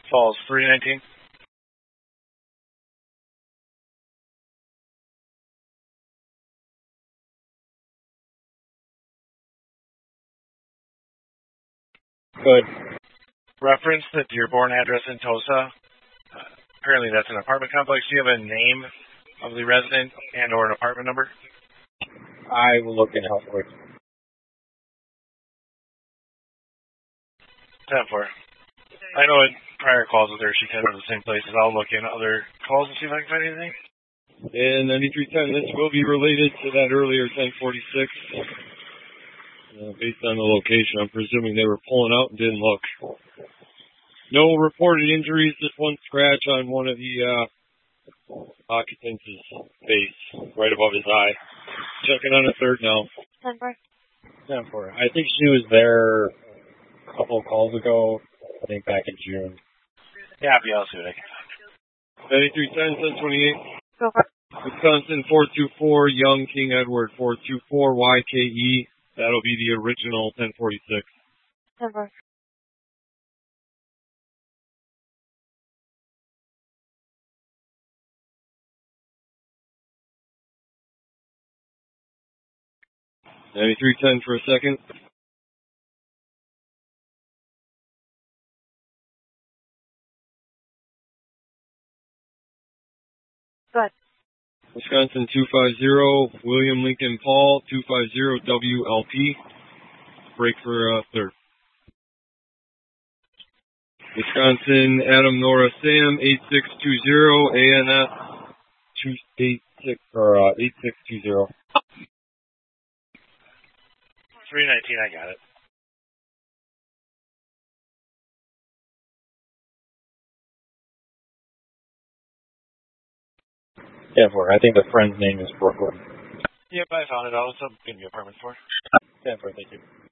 Falls 319. Good. Reference the Dearborn address in Tosa. Apparently that's an apartment complex. Do you have a name of the resident and or an apartment number? I will look in help for it. 10-4. I know in prior calls with her, she came to the same places. I'll look in other calls and see if I can find anything. And 9310, this will be related to that earlier 1046. Based on the location, I'm presuming they were pulling out and didn't look. No reported injuries, just one scratch on one of the occupants' face, right above his eye. Checking on a third now. 10-4. I think she was there a couple of calls ago, I think back in June. Yeah, I'll see what I can find. 9310, 1028. Go for it. Wisconsin 424, Young King Edward 424, YKE. That'll be the original 1046. 10-4. $93.10 for a second. Good. Wisconsin 250, William Lincoln Paul 250 WLP. Break for third. Wisconsin Adam Nora Sam 8620 ANS 8620. 319, I got it. Yeah, I think the friend's name is Brooklyn. Yep, I found it. I'll give you apartment 4. Yeah, thank you.